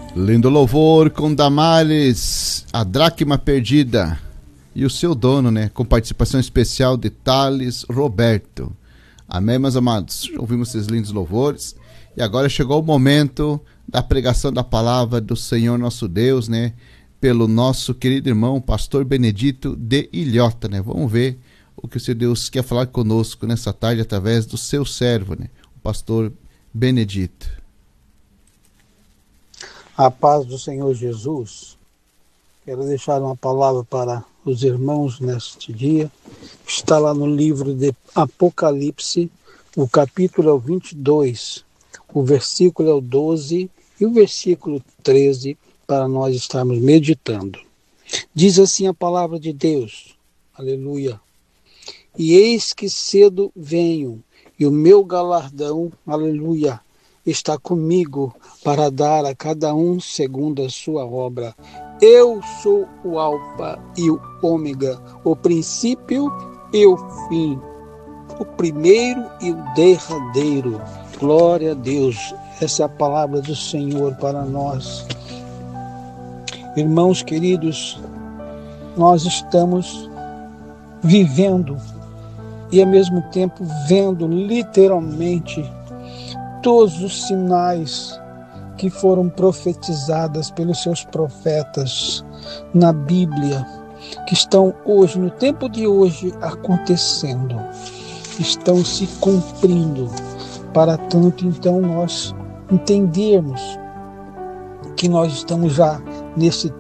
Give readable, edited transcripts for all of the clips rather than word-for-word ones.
Lindo louvor com Damares, a dracma perdida, e o seu dono, né? Com participação especial de Thales Roberto. Amém, meus amados? Ouvimos esses lindos louvores. E agora chegou o momento da pregação da palavra do Senhor nosso Deus, né? Pelo nosso querido irmão, pastor Benedito de Ilhota, né? Vamos ver o que o Senhor Deus quer falar conosco nessa tarde através do seu servo, né? O pastor Benedito. A paz do Senhor Jesus. Quero deixar uma palavra para os irmãos neste dia. Está lá no livro de Apocalipse, o capítulo é o 22, o versículo é o 12 e o versículo 13, para nós estarmos meditando. Diz assim a palavra de Deus, aleluia. E eis que cedo venho, e o meu galardão, aleluia, está comigo para dar a cada um segundo a sua obra. Eu sou o Alfa e o Ômega, o princípio e o fim, o primeiro e o derradeiro. Glória a Deus. Essa é a palavra do Senhor para nós. Irmãos queridos, nós estamos vivendo e ao mesmo tempo vendo literalmente todos os sinais que foram profetizadas pelos seus profetas na Bíblia, que estão hoje, no tempo de hoje, acontecendo, estão se cumprindo, para tanto então nós entendermos que nós estamos já nesse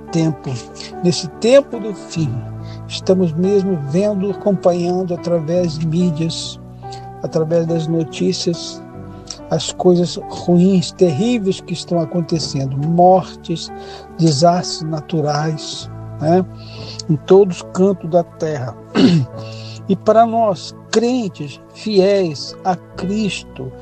tempo do fim. Estamos mesmo vendo, acompanhando através de mídias, através das notícias, as coisas ruins, terríveis que estão acontecendo, mortes, desastres naturais, né, em todos os cantos da terra. E para nós, crentes, fiéis a Cristo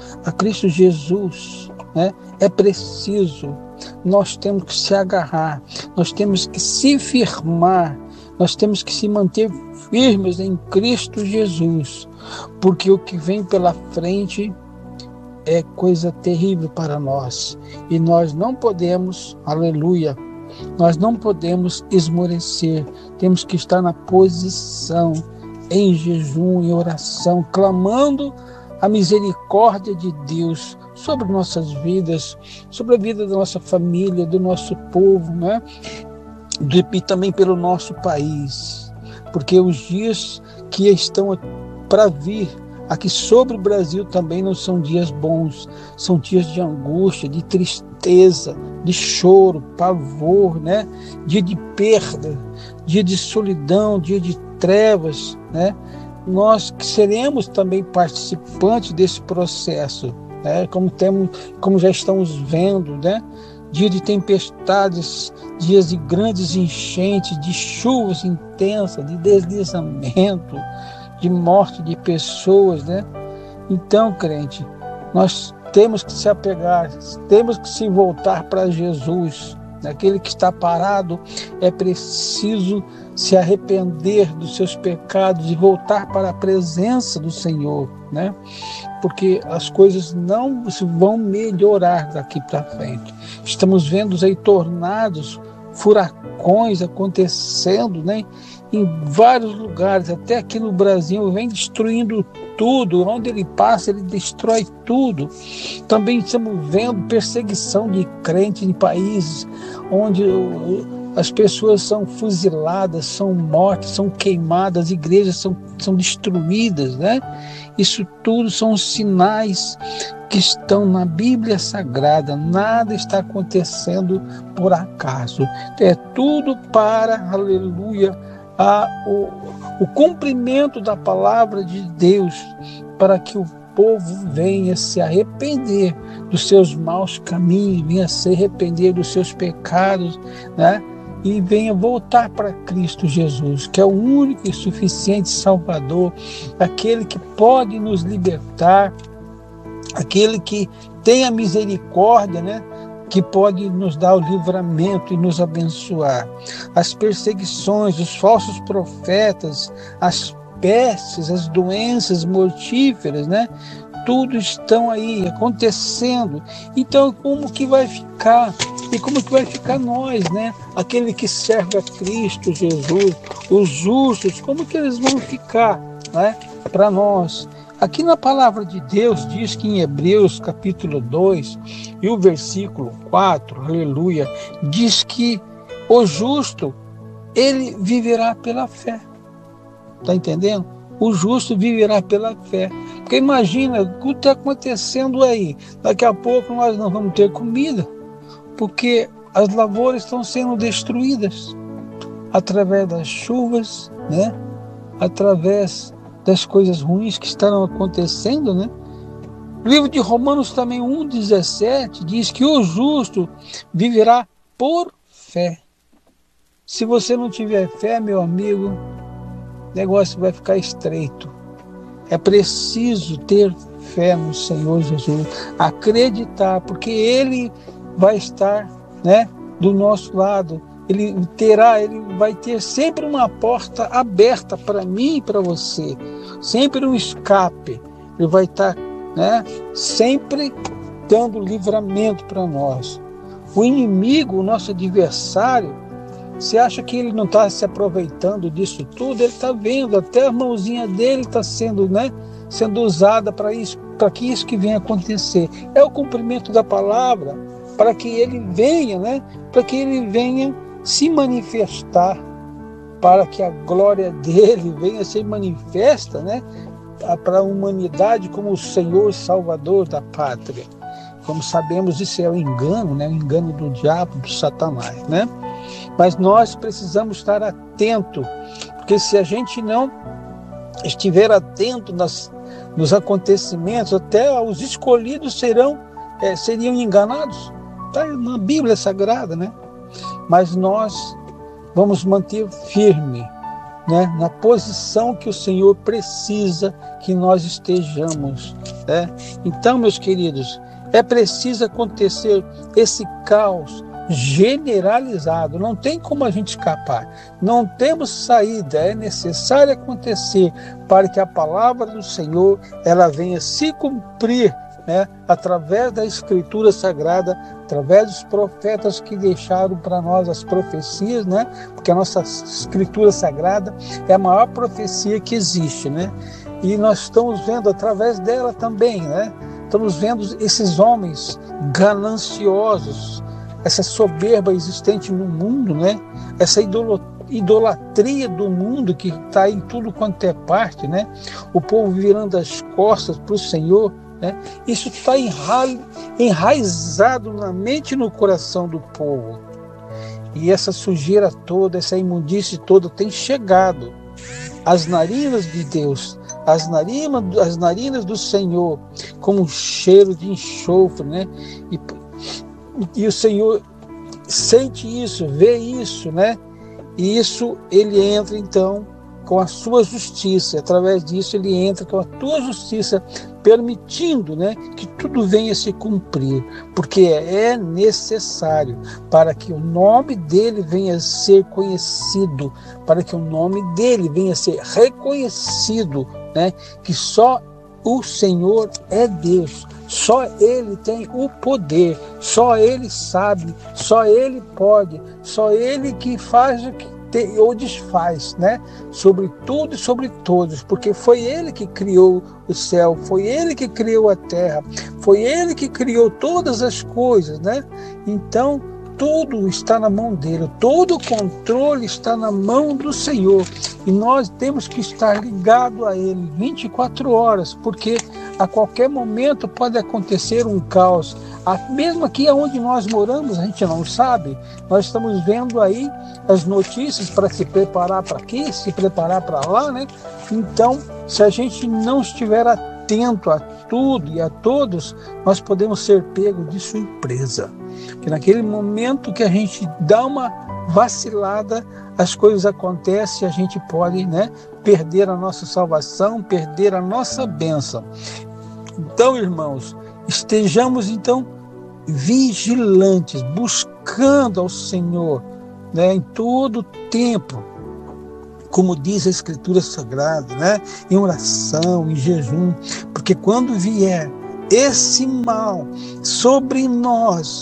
Jesus, né, é preciso, nós temos que se agarrar, nós temos que se firmar, nós temos que se manter firmes em Cristo Jesus, porque o que vem pela frente é coisa terrível para nós. E nós não podemos, aleluia, nós não podemos esmorecer. Temos que estar na posição, em jejum e oração, clamando a misericórdia de Deus sobre nossas vidas, sobre a vida da nossa família, do nosso povo, né? E também pelo nosso país. Porque os dias que estão para vir aqui sobre o Brasil também não são dias bons, são dias de angústia, de tristeza, de choro, pavor, né? Dia de perda, dia de solidão, dia de trevas, né? Nós que seremos também participantes desse processo, né? Como já estamos vendo, né? Dia de tempestades, dias de grandes enchentes, de chuvas intensas, de deslizamento, de morte de pessoas, né? Então, crente, nós temos que se apegar, temos que se voltar para Jesus. Aquele que está parado, é preciso se arrepender dos seus pecados e voltar para a presença do Senhor, né? Porque as coisas não vão melhorar daqui para frente. Estamos vendo aí tornados, furacões acontecendo, né? Em vários lugares, até aqui no Brasil, vem destruindo tudo. Onde ele passa, ele destrói tudo. Também estamos vendo perseguição de crentes em países onde as pessoas são fuziladas, são mortas, são queimadas, as igrejas são destruídas, né? Isso tudo são sinais que estão na Bíblia Sagrada. Nada está acontecendo por acaso. É tudo para, aleluia, o cumprimento da palavra de Deus, para que o povo venha se arrepender dos seus maus caminhos, venha se arrepender dos seus pecados, né? E venha voltar para Cristo Jesus, que é o único e suficiente Salvador, aquele que pode nos libertar, aquele que tem a misericórdia, né? Que pode nos dar o livramento e nos abençoar. As perseguições, os falsos profetas, as pestes, as doenças mortíferas, né? Tudo estão aí acontecendo. Então, como que vai ficar E como que vai ficar nós, né? Aquele que serve a Cristo Jesus, os justos, como que eles vão ficar, né? Para nós. Aqui na palavra de Deus diz que em Hebreus capítulo 2 e o versículo 4, aleluia, diz que o justo, ele viverá pela fé. Está entendendo? O justo viverá pela fé. Porque imagina o que está acontecendo aí. Daqui a pouco nós não vamos ter comida, porque as lavouras estão sendo destruídas através das chuvas, né? Através das coisas ruins que estarão acontecendo, né? O livro de Romanos também 1,17 diz que o justo viverá por fé. Se você não tiver fé, meu amigo, o negócio vai ficar estreito. É preciso ter fé no Senhor Jesus, acreditar, porque Ele vai estar, né, do nosso lado. Ele vai ter sempre uma porta aberta para mim e para você, sempre um escape. Ele vai estar, né, sempre dando livramento para nós. O inimigo, o nosso adversário, você acha que ele não está se aproveitando disso tudo? Ele está vendo, até a mãozinha dele está sendo, né, sendo usada para isso, para que isso que venha acontecer. É o cumprimento da palavra, para que ele venha, né, para que ele venha se manifestar, para que a glória dele venha ser manifesta, né, para a humanidade como o Senhor Salvador da pátria. Como sabemos, isso é o engano, né, o engano do diabo, do Satanás, né? Mas nós precisamos estar atento, porque se a gente não estiver atento nos acontecimentos, até os escolhidos seriam enganados. Está na Bíblia Sagrada, né? Mas nós vamos manter firme, né, na posição que o Senhor precisa que nós estejamos, né? Então, meus queridos, é preciso acontecer esse caos generalizado, não tem como a gente escapar, não temos saída, é necessário acontecer para que a palavra do Senhor ela venha se cumprir, né, através da Escritura Sagrada, através dos profetas que deixaram para nós as profecias, né, porque a nossa Escritura Sagrada é a maior profecia que existe, né, e nós estamos vendo através dela também, né, estamos vendo esses homens gananciosos, essa soberba existente no mundo, né? Essa idolatria do mundo que está em tudo quanto é parte, né? O povo virando as costas para o Senhor, né? Isso está enraizado na mente e no coração do povo. E essa sujeira toda, essa imundície toda tem chegado às narinas de Deus, às narinas do Senhor, como um cheiro de enxofre, né? E o Senhor sente isso, vê isso, né? E isso ele entra então com a sua justiça. Através disso ele entra com a tua justiça, permitindo, né, que tudo venha se cumprir, porque é necessário para que o nome dele venha a ser conhecido, para que o nome dele venha a ser reconhecido, né? Que só o Senhor é Deus. Só Ele tem o poder, só Ele sabe, só Ele pode, só Ele que faz o que ou desfaz, né? Sobre tudo e sobre todos, porque foi Ele que criou o céu, foi Ele que criou a terra, foi Ele que criou todas as coisas, né? Então, tudo está na mão dele, todo o controle está na mão do Senhor, e nós temos que estar ligados a Ele 24 horas, porque a qualquer momento pode acontecer um caos. Mesmo aqui onde nós moramos, a gente não sabe. Nós estamos vendo aí as notícias para se preparar para aqui, se preparar para lá, né? Então, se a gente não estiver atento a tudo e a todos, nós podemos ser pegos de surpresa. Porque naquele momento que a gente dá uma vacilada, as coisas acontecem e a gente pode, né, perder a nossa salvação, perder a nossa bênção. Então, irmãos, estejamos então vigilantes, buscando ao Senhor, né, em todo o tempo, como diz a Escritura Sagrada, né, em oração, em jejum, porque quando vier esse mal sobre nós,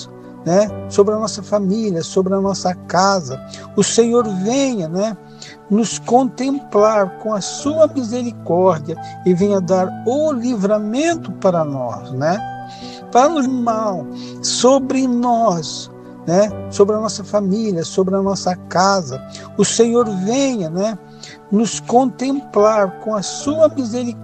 né, sobre a nossa família, sobre a nossa casa. O Senhor venha, né, nos contemplar com a sua misericórdia e venha dar o livramento para nós, né, para o mal sobre nós, né, sobre a nossa família, sobre a nossa casa. O Senhor venha, né, nos contemplar com a sua misericórdia